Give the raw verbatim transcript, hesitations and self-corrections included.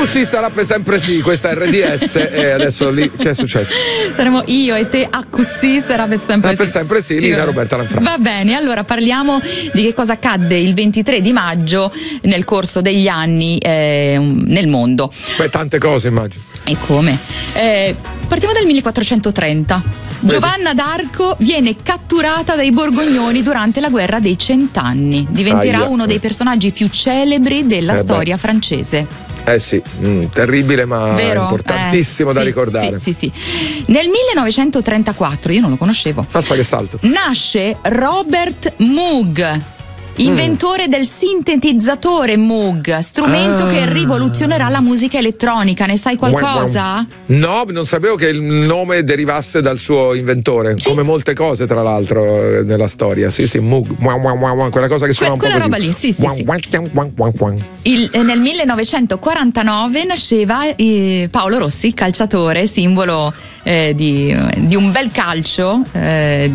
sì, sarà per sempre sì, questa è R D S e adesso lì che è successo? Saremo io e te a così, sarà per sempre sarà sì. per sempre sì, Lina Roberta Lanfranchi. Va bene, allora parliamo di che cosa accadde il ventitré di maggio nel corso degli anni eh, nel mondo. Beh, tante cose immagino. E come? Eh, partiamo dal millequattrocentotrenta. Giovanna d'Arco viene catturata dai borgognoni durante la guerra dei cent'anni. Diventerà Aia. uno dei personaggi più celebri della Eh storia beh. francese. Eh sì, mm, terribile ma Vero? importantissimo Eh, da sì, ricordare. Sì, sì, sì. Nel millenovecentotrentaquattro, io non lo conoscevo, Mazza che salto. nasce Robert Moog, inventore mm. del sintetizzatore Moog, strumento ah. che rivoluzionerà la musica elettronica. Ne sai qualcosa? No, non sapevo che il nome derivasse dal suo inventore, sì. come molte cose tra l'altro nella storia. Sì, sì, Moog, quella cosa che suona que- un po' quella così. roba lì, sì, sì, sì. Il, nel millenovecentoquarantanove nasceva eh, Paolo Rossi, calciatore, simbolo eh, di, di un bel calcio, eh,